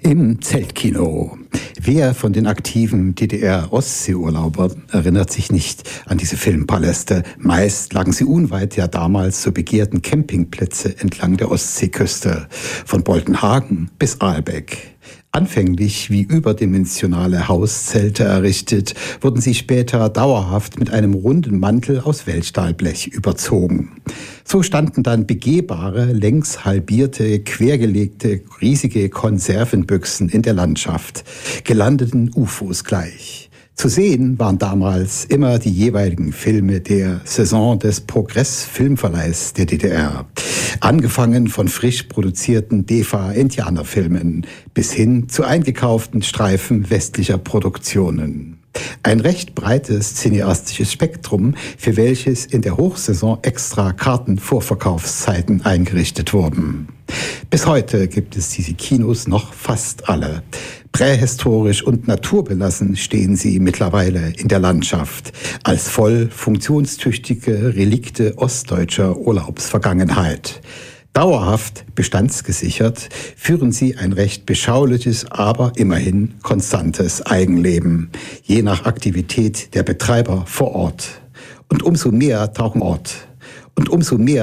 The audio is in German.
Im Zeltkino. Wer von den aktiven DDR-Ostseeurlaubern erinnert sich nicht an diese Filmpaläste? Meist lagen sie unweit der damals so begehrten Campingplätze entlang der Ostseeküste, von Boltenhagen bis Aalbeck. Anfänglich wie überdimensionale Hauszelte errichtet, wurden sie später dauerhaft mit einem runden Mantel aus Wellstahlblech überzogen. So standen dann begehbare, längs halbierte, quergelegte, riesige Konservenbüchsen in der Landschaft, gelandeten UFOs gleich. Zu sehen waren damals immer die jeweiligen Filme der Saison des Progress-Filmverleihs der DDR. Angefangen von frisch produzierten DEFA-Indianerfilmen bis hin zu eingekauften Streifen westlicher Produktionen. Ein recht breites cineastisches Spektrum, für welches in der Hochsaison extra Kartenvorverkaufszeiten eingerichtet wurden. Bis heute gibt es diese Kinos noch fast alle. Prähistorisch und naturbelassen stehen sie mittlerweile in der Landschaft, als voll funktionstüchtige Relikte ostdeutscher Urlaubsvergangenheit. Dauerhaft bestandsgesichert führen sie ein recht beschauliches, aber immerhin konstantes Eigenleben, je nach Aktivität der Betreiber vor Ort. Und umso mehr